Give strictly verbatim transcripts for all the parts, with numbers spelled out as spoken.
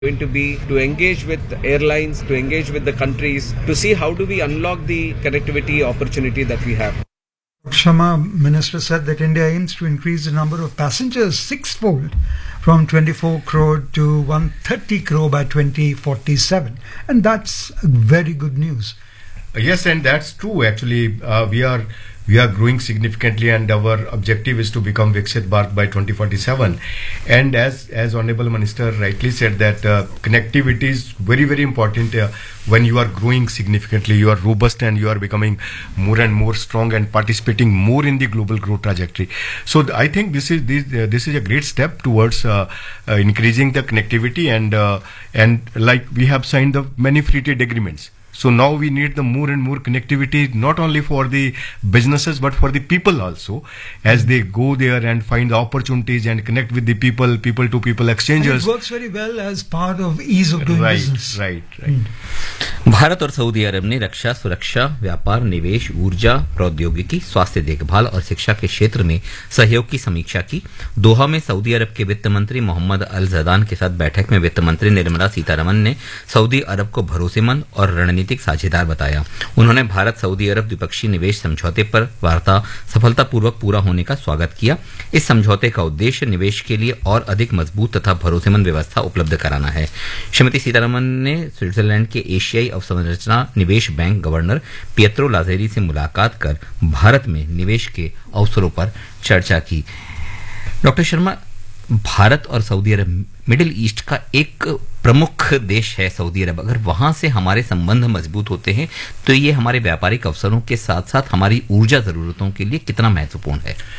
going to be to engage with airlines, to engage with the countries, to see how do we unlock the connectivity opportunity that we have. Sharma, Minister, said that India aims to increase the number of passengers sixfold from twenty-four crore to one hundred thirty crore by twenty forty-seven. And that's very good news. Yes, and that's true. Actually, uh, we are we are growing significantly, and our objective is to become Viksit Bharat by twenty forty-seven. And as as Honorable Minister rightly said, that uh, connectivity is very very important. Uh, when you are growing significantly, you are robust and you are becoming more and more strong and participating more in the global growth trajectory. So th- I think this is this, uh, this is a great step towards uh, uh, increasing the connectivity, and uh, and like we have signed the many free trade agreements. So now we need the more and more connectivity, not only for the businesses, but for the people also, as they go there and find the opportunities and connect with the people, people to people exchanges. And it works very well as part of ease of doing right, business. Right, right, right. Bharat और Saudi अरब ने रक्षा, सुरक्षा, व्यापार, निवेश, ऊर्जा, प्रौद्योगिकी, स्वास्थ्य देखभाल और शिक्षा के क्षेत्र में सहयोग की समीक्षा की। दोहा में सऊदी अरब के वित्त मंत्री मोहम्मद अल ज़ैदान के साथ बैठक में वित्त मंत्री निर्मला सीतारमण ने सऊदी अरब को भरोसेमंद और रणनीतिक साझेदार बताया। उन्होंने भारत सऊदी अरब द्विपक्षीय निवेश समझौते पर वार्ता सफलतापूर्वक पूरा होने का स्वागत किया। इस समझौते का उद्देश्य निवेश के लिए और अधिक मजबूत तथा भरोसेमंद व्यवस्था उपलब्ध कराना है। श्रीमती सीतारमण ने स्विट्जरलैंड के एशियाई अवसंरचना निवेश बैंक गवर्नर पिएत्रो लाज़ेरी से मुलाकात कर भारत में निवेश के अवसरों पर चर्चा की। डॉक्टर शर्मा, भारत और सऊदी अरब मिडिल ईस्ट का एक प्रमुख देश है सऊदी अरब। अगर वहां से हमारे संबंध मजबूत होते हैं तो ये हमारे व्यापारिक अवसरों के साथ साथ हमारी ऊर्जा जरूरतों के लिए कितना महत्वपूर्ण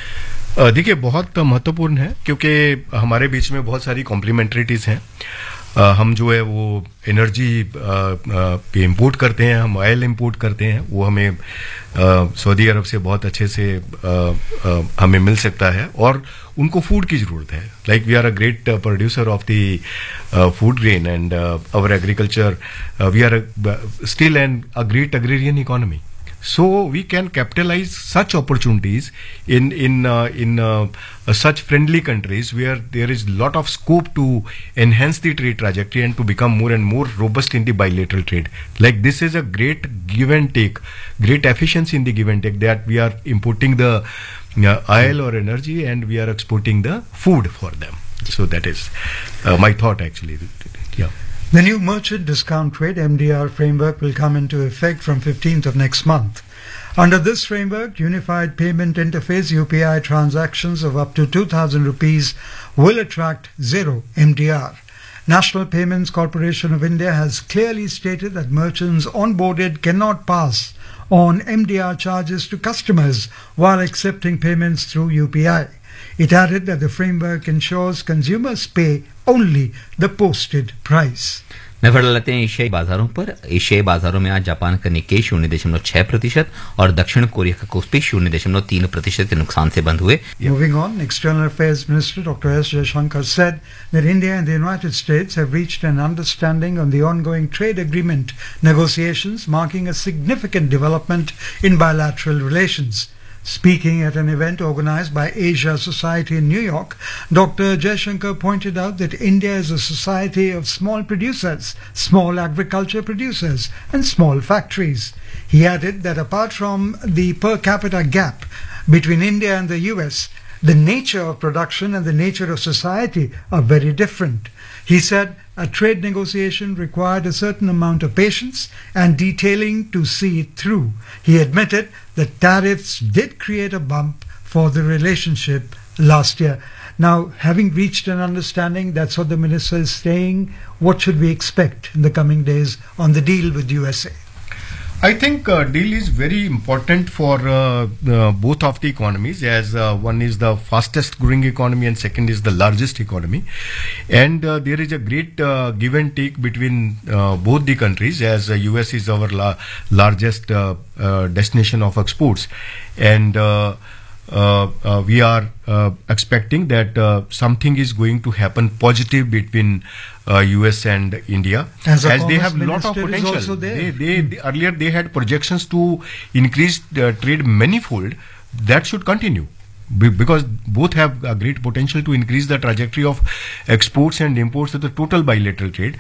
है? देखिए, बहुत महत्वपूर्ण है, क्योंकि हमारे बीच में बहुत सारी कॉम्प्लीमेंट्रिटीज हैं। Uh, हम जो है वो एनर्जी पे इंपोर्ट करते हैं, हम ऑयल इंपोर्ट करते हैं, वो हमें uh, सऊदी अरब से बहुत अच्छे से uh, uh, हमें मिल सकता है, और उनको फूड की जरूरत है। Like we are a great producer of the food grain, and our agriculture, we are still an a great agrarian economy. So we can capitalize such opportunities in in uh, in uh, uh, such friendly countries where there is lot of scope to enhance the trade trajectory and to become more and more robust in the bilateral trade. Like this is a great give and take, great efficiency in the give and take, that we are importing the uh, oil or energy and we are exporting the food for them. So that is uh, my thought actually. Yeah. The new merchant discount rate M D R framework will come into effect from fifteenth of next month. Under this framework, Unified Payment Interface U P I transactions of up to two thousand rupees will attract zero M D R. National Payments Corporation of India has clearly stated that merchants onboarded cannot pass on M D R charges to customers while accepting payments through U P I. It added that the framework ensures consumers pay only the posted price. नजर डालते हैं एशियाई बाजारों पर। एशियाई बाजारों में आज जापान का निक्केई शून्य दशमलव छह प्रतिशत और दक्षिण कोरिया का कोस्पी शून्य दशमलव तीन प्रतिशत के नुकसान से बंद हुए। Moving on, External Affairs Minister Doctor S. Jaishankar said that India and the United States have reached an understanding on the ongoing trade agreement negotiations, marking a significant development in bilateral relations. Speaking at an event organized by Asia Society in New York, Doctor Jaishankar pointed out that India is a society of small producers, small agriculture producers, and small factories. He added that apart from the per capita gap between India and the U S, the nature of production and the nature of society are very different. He said a trade negotiation required a certain amount of patience and detailing to see it through. He admitted that tariffs did create a bump for the relationship last year. Now, having reached an understanding, that's what the minister is saying. What should we expect in the coming days on the deal with U S A? I think uh, deal is very important for uh, uh, both of the economies, as uh, one is the fastest growing economy and second is the largest economy, and uh, there is a great uh, give and take between uh, both the countries, as uh, U S is our la- largest uh, uh, destination of exports, and uh, uh, uh, we are uh, expecting that uh, something is going to happen positive between Uh, U S and India, as, as they have a lot of potential. They, they, they earlier they had projections to increase uh, trade manifold. That should continue. because both have a great potential to increase the trajectory of exports and imports of the total bilateral trade.